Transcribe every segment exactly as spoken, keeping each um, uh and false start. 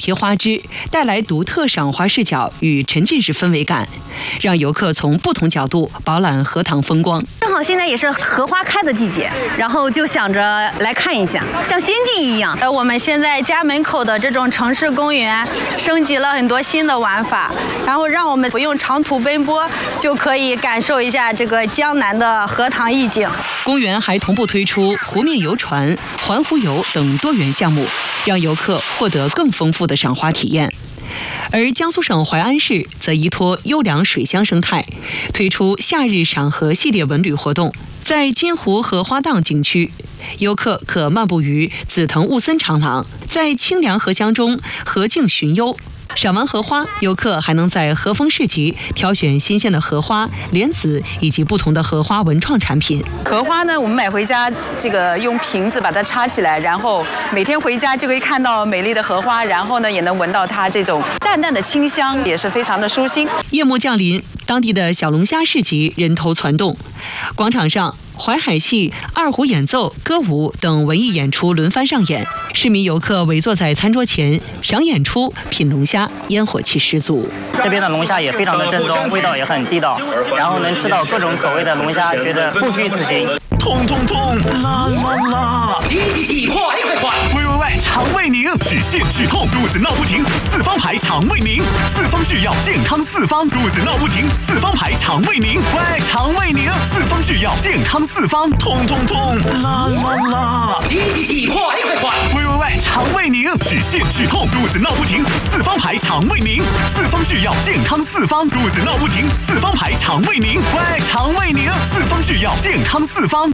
些花枝，带来独特赏花视角与沉浸式氛围感，让游客从不同角度饱览荷塘风光。 正好现在也是荷花开的季节，然后就想着来看一下，像仙境一样。 我们现在家门口的这种城市公园升级了很多新的玩法，然后让我们不用长途奔波，就可以感受一下这个江南的荷塘意境。 公园还同步推出湖面游船、环湖游等多元项目，让游客获得更丰富的赏花体验。而江苏省淮安市则依托优良水乡生态，推出夏日赏荷系列文旅活动。在金湖荷花荡景区，游客可漫步于紫藤雾森长廊，在清凉荷香中荷径寻幽。赏完荷花，游客还能在荷枫市集挑选新鲜的荷花、莲子以及不同的荷花文创产品。 荷花呢，我们买回家，这个用瓶子把它插起来，然后每天回家就可以看到美丽的荷花，然后呢也能闻到它这种淡淡的清香，也是非常的舒心。 夜幕降临，当地的小龙虾市集人头攒动，广场上淮海戏、二胡演奏、歌舞等文艺演出轮番上演，市民游客围坐在餐桌前赏演出、品龙虾，烟火气十足。 这边的龙虾也非常的正宗，味道也很地道，然后能吃到各种口味的龙虾，觉得不虚此行。 痛痛痛，辣辣辣！ 急急急，快快快！ 喂喂喂，肠胃宁，止泻止痛，肚子闹不停，四方牌肠胃宁，四方制药健康四方，肚子闹不停，四方牌肠胃宁，喂，肠胃宁，四方制药健康四方，痛痛痛，辣辣辣！ 急急急，快快快！ 喂喂喂，肠胃宁，止泻止痛，肚子闹不停，四方牌肠胃宁，四方制药健康四方，肚子闹不停，四方牌肠胃宁，喂，肠胃宁，四方制药健康四方。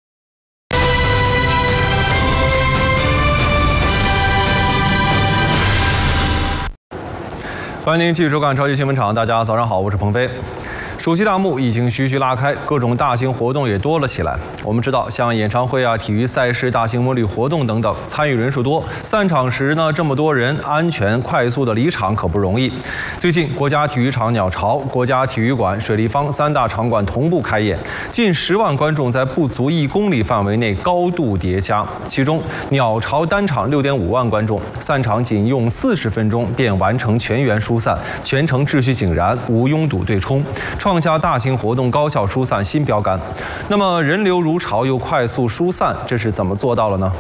欢迎您继续收看超级新闻场，大家早上好，我是鹏飞。暑期大幕已经徐徐拉开，各种大型活动也多了起来。我们知道，像演唱会啊、体育赛事、大型文旅活动等等，参与人数多，散场时呢这么多人，安全快速的离场可不容易。最近，国家体育场鸟巢、国家体育馆、水立方三大场馆同步开演，近十万观众在不足一公里范围内高度叠加。其中，鸟巢单场六点五万观众，散场仅用四十分钟便完成全员疏散，全程秩序井然，无拥堵对冲。创下大型活动高效疏散新标杆。那么人流如潮又快速疏散，这是怎么做到了呢？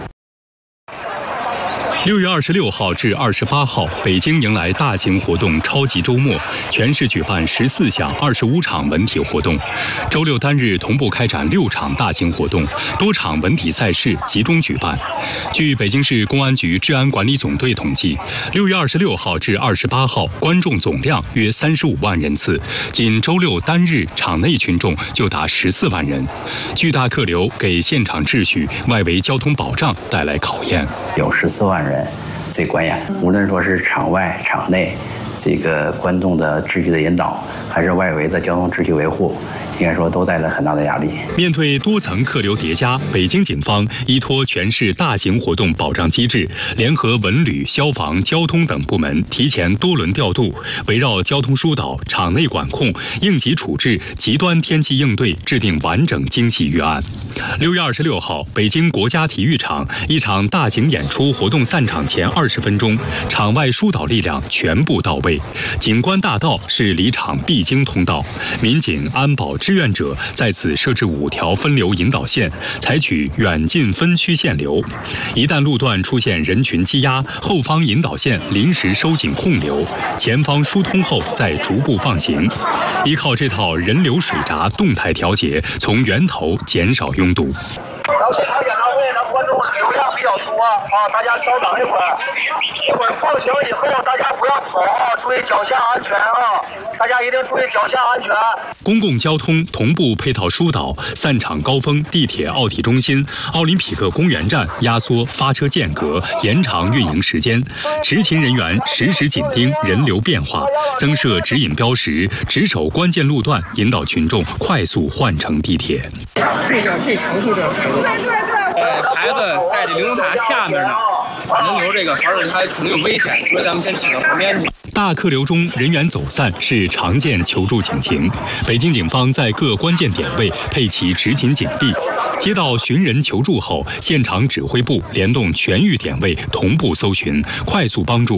六月二十六号至二十八号，北京迎来大型活动超级周末，全市举办十四项二十五场文体活动。周六单日同步开展六场大型活动，多场文体赛事集中举办。据北京市公安局治安管理总队统计，六月二十六号至二十八号观众总量约三十五万人次，仅周六单日场内群众就达十四万人。巨大客流给现场秩序、外围交通保障带来考验。 有十四万人。最关严，无论说是场外、场内，这个观众的秩序的引导，还是外围的交通秩序维护，应该说都带来很大的压力。 面对多层客流叠加，北京警方依托全市大型活动保障机制，联合文旅、消防、交通等部门，提前多轮调度，围绕交通疏导、场内管控、应急处置、极端天气应对，制定完整精细预案。六月二十六号，北京国家体育场一场大型演出活动散场前二十分钟，场外疏导力量全部到位。景观大道是离场必经通道，民警、安保、志愿者在此设置五条分流引导线，采取远近分区限流。一旦路段出现人群积压，后方引导线临时收紧控流，前方疏通后再逐步放行。依靠这套人流水闸动态调节，从源头减少拥堵。 然后这场演唱会呢，观众流量比较多啊，大家稍等一会儿，一会儿放行以后，大家不要跑啊，注意脚下安全啊，大家一定注意脚下安全。 公共交通同步配套疏导，散场高峰地铁奥体中心、奥林匹克公园站压缩发车间隔，延长运营时间。执勤人员实时紧盯人流变化，增设指引标识，值守关键路段，引导群众快速换乘地铁。 这个这长度这对对对，呃，孩子在这玲珑塔下面呢，可能有这个，而且还可能有危险，所以咱们先请到旁边去。 大客流中人员走散是常见求助情形，北京警方在各关键点位配齐执勤警力，接到寻人求助后，现场指挥部联动全域点位同步搜寻，快速帮助